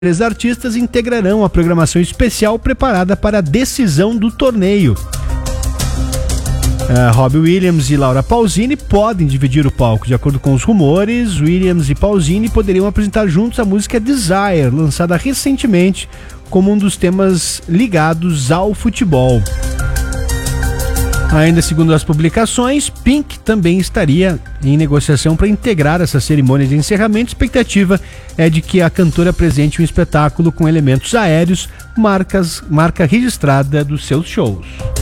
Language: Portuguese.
Os artistas integrarão a programação especial preparada para a decisão do torneio. Robbie Williams e Laura Pausini podem dividir o palco. De acordo com os rumores, Williams e Pausini poderiam apresentar juntos a música Desire, lançada recentemente como um dos temas ligados ao futebol. Ainda segundo as publicações, Pink também estaria em negociação para integrar essa cerimônia de encerramento. A expectativa é de que a cantora apresente um espetáculo com elementos aéreos, marca registrada dos seus shows.